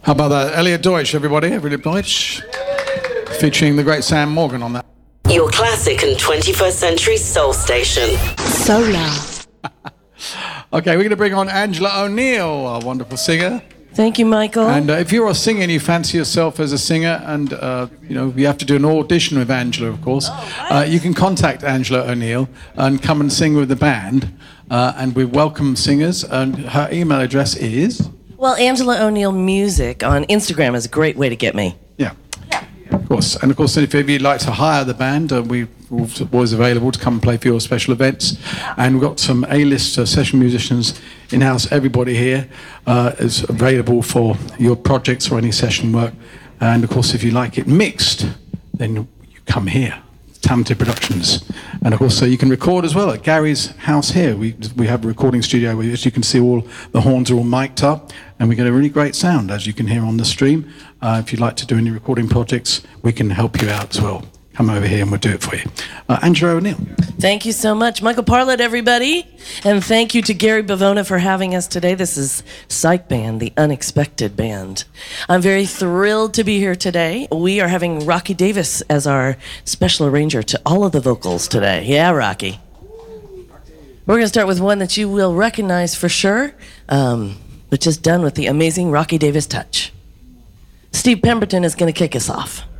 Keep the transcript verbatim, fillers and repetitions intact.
How about that? Elliot Deutsch, everybody. Elliot Deutsch. Featuring the great Sam Morgan on that. Your classic and twenty-first century soul station. Solar. Okay, we're going to bring on Angela O'Neill, our wonderful singer. Thank you, Michael. And uh, if you're a singer and you fancy yourself as a singer, and uh, you know you have to do an audition with Angela, of course, oh, uh, you can contact Angela O'Neill and come and sing with the band. Uh, and we welcome singers. And her email address is. Well, Angela O'Neill Music on Instagram is a great way to get me. Yeah. Of course, and of course, if you'd like to hire the band, uh, we're always available to come and play for your special events. And we've got some A-list uh, session musicians in-house. Everybody here uh, is available for your projects or any session work. And of course, if you like it mixed, then you come here. Talented Productions. And of course, so you can record as well at Gary's house here. We we have a recording studio where, as you can see, all the horns are all mic'd up, and we get a really great sound, as you can hear on the stream. Uh, if you'd like to do any recording projects, we can help you out as well. Come over here and we'll do it for you. Uh, Angela O'Neill. Thank you so much. Michael Parlett, everybody. And thank you to Gary Bavona for having us today. This is Psych Band, the Unexpected Band. I'm very thrilled to be here today. We are having Rocky Davis as our special arranger to all of the vocals today. Yeah, Rocky. We're going to start with one that you will recognize for sure, um, which is done with the amazing Rocky Davis touch. Steve Pemberton is going to kick us off.